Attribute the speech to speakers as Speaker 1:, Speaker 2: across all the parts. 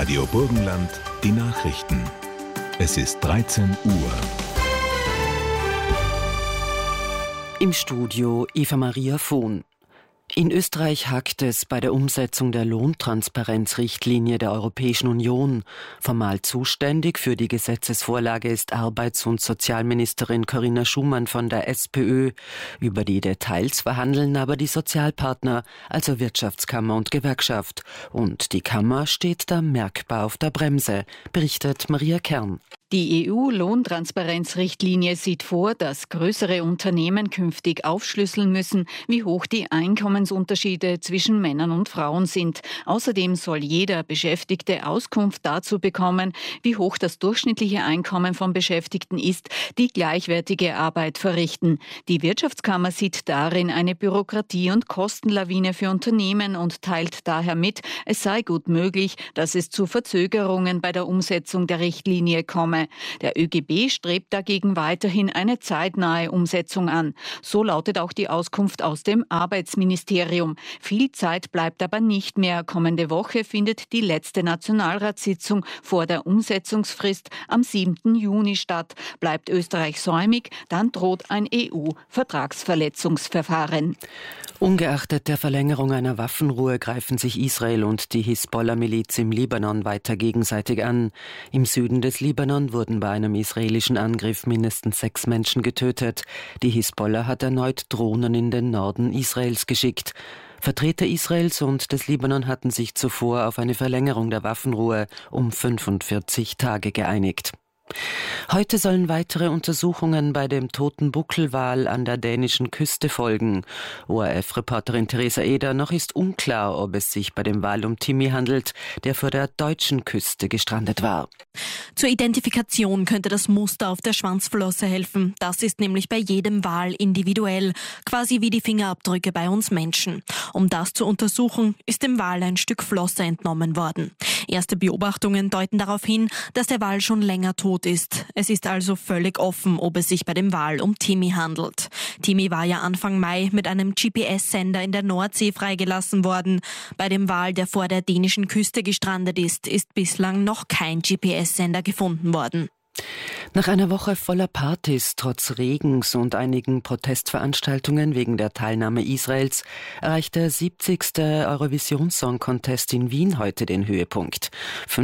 Speaker 1: Radio Burgenland, die Nachrichten. Es ist 13 Uhr.
Speaker 2: Im Studio Eva-Maria Vohn. In Österreich hakt es bei der Umsetzung der Lohntransparenzrichtlinie der Europäischen Union. Formal zuständig für die Gesetzesvorlage ist Arbeits- und Sozialministerin Corinna Schumann von der SPÖ. Über die Details verhandeln aber die Sozialpartner, also Wirtschaftskammer und Gewerkschaft. Und die Kammer steht da merkbar auf der Bremse, berichtet Maria Kern.
Speaker 3: Die EU-Lohntransparenzrichtlinie sieht vor, dass größere Unternehmen künftig aufschlüsseln müssen, wie hoch die Einkommensunterschiede zwischen Männern und Frauen sind. Außerdem soll jeder Beschäftigte Auskunft dazu bekommen, wie hoch das durchschnittliche Einkommen von Beschäftigten ist, die gleichwertige Arbeit verrichten. Die Wirtschaftskammer sieht darin eine Bürokratie- und Kostenlawine für Unternehmen und teilt daher mit, es sei gut möglich, dass es zu Verzögerungen bei der Umsetzung der Richtlinie komme. Der ÖGB strebt dagegen weiterhin eine zeitnahe Umsetzung an. So lautet auch die Auskunft aus dem Arbeitsministerium. Viel Zeit bleibt aber nicht mehr. Kommende Woche findet die letzte Nationalratssitzung vor der Umsetzungsfrist am 7. Juni statt. Bleibt Österreich säumig, dann droht ein EU-Vertragsverletzungsverfahren.
Speaker 2: Ungeachtet der Verlängerung einer Waffenruhe greifen sich Israel und die Hisbollah-Miliz im Libanon weiter gegenseitig an. Im Süden des Libanon wurden bei einem israelischen Angriff mindestens 6 Menschen getötet. Die Hisbollah hat erneut Drohnen in den Norden Israels geschickt. Vertreter Israels und des Libanon hatten sich zuvor auf eine Verlängerung der Waffenruhe um 45 Tage geeinigt. Heute sollen weitere Untersuchungen bei dem toten Buckelwal an der dänischen Küste folgen. ORF-Reporterin Theresa Eder: Noch ist unklar, ob es sich bei dem Wal um Timmy handelt, der vor der deutschen Küste gestrandet war.
Speaker 4: Zur Identifikation könnte das Muster auf der Schwanzflosse helfen. Das ist nämlich bei jedem Wal individuell, quasi wie die Fingerabdrücke bei uns Menschen. Um das zu untersuchen, ist dem Wal ein Stück Flosse entnommen worden. Erste Beobachtungen deuten darauf hin, dass der Wal schon länger tot ist. Es ist also völlig offen, ob es sich bei dem Wal um Timmy handelt. Timmy war ja Anfang Mai mit einem GPS-Sender in der Nordsee freigelassen worden. Bei dem Wal, der vor der dänischen Küste gestrandet ist bislang noch kein GPS-Sender gefunden worden.
Speaker 2: Nach einer Woche voller Partys, trotz Regens und einigen Protestveranstaltungen wegen der Teilnahme Israels, erreicht der 70. Eurovision Song Contest in Wien heute den Höhepunkt.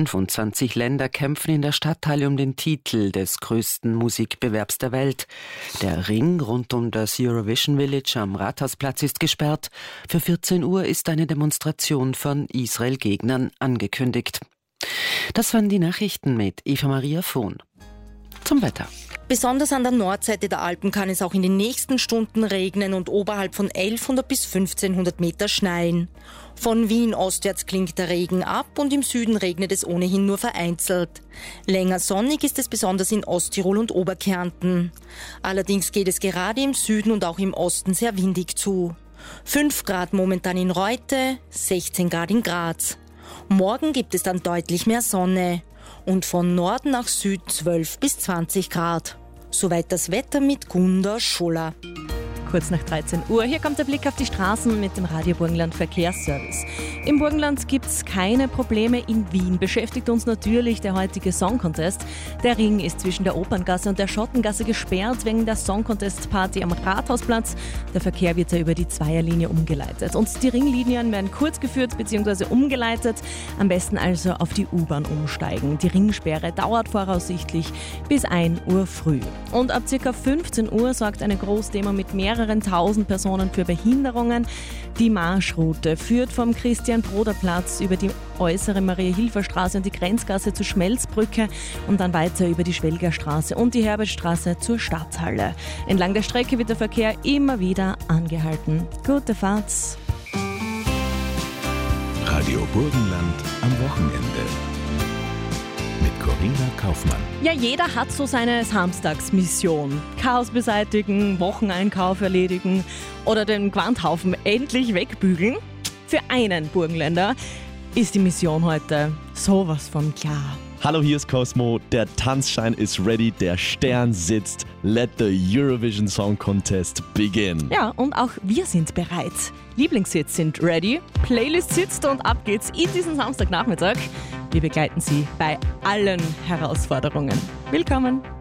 Speaker 2: 25 Länder kämpfen in der Stadthalle um den Titel des größten Musikbewerbs der Welt. Der Ring rund um das Eurovision Village am Rathausplatz ist gesperrt. Für 14 Uhr ist eine Demonstration von Israel-Gegnern angekündigt. Das waren die Nachrichten mit Eva-Maria Vohn. Zum Wetter.
Speaker 4: Besonders an der Nordseite der Alpen kann es auch in den nächsten Stunden regnen und oberhalb von 1100 bis 1500 Meter schneien. Von Wien ostwärts klingt der Regen ab und im Süden regnet es ohnehin nur vereinzelt. Länger sonnig ist es besonders in Osttirol und Oberkärnten. Allerdings geht es gerade im Süden und auch im Osten sehr windig zu. 5 Grad momentan in Reute, 16 Grad in Graz. Morgen gibt es dann deutlich mehr Sonne und von Norden nach Süd 12 bis 20 Grad. Soweit das Wetter mit Gunda Scholler.
Speaker 5: Kurz nach 13 Uhr, hier kommt der Blick auf die Straßen mit dem Radio Burgenland Verkehrsservice. Im Burgenland gibt es keine Probleme. In Wien beschäftigt uns natürlich der heutige Song Contest. Der Ring ist zwischen der Operngasse und der Schottengasse gesperrt wegen der Song Contest Party am Rathausplatz. Der Verkehr wird da über die Zweierlinie umgeleitet. Und die Ringlinien werden kurz geführt bzw. umgeleitet. Am besten also auf die U-Bahn umsteigen. Die Ringsperre dauert voraussichtlich bis 1 Uhr früh. Und ab ca. 15 Uhr sorgt eine Großdemo mit mehreren 1000 Personen für Behinderungen. Die Marschroute führt vom Christian-Broder-Platz über die äußere Maria-Hilfer-Straße und die Grenzgasse zur Schmelzbrücke und dann weiter über die Schwelgerstraße und die Herbertstraße zur Stadthalle. Entlang der Strecke wird der Verkehr immer wieder angehalten. Gute Fahrt!
Speaker 1: Radio Burgenland am Wochenende. Mit Corinna Kaufmann.
Speaker 5: Ja, jeder hat so seine Samstagsmission. Chaos beseitigen, Wocheneinkauf erledigen oder den Quanthaufen endlich wegbügeln. Für einen Burgenländer ist die Mission heute sowas von klar.
Speaker 6: Hallo, hier ist Cosmo. Der Tanzschein ist ready, der Stern sitzt. Let the Eurovision Song Contest begin.
Speaker 5: Ja, und auch wir sind bereit. Lieblingshits sind ready, Playlist sitzt und ab geht's in diesen Samstagnachmittag. Wir begleiten Sie bei allen Herausforderungen. Willkommen!